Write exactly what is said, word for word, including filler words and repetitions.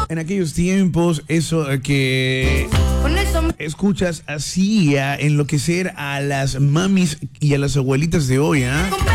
En aquellos tiempos, eso que escuchas hacía enloquecer a las mamis y a las abuelitas de hoy, ¿ah? ¿eh?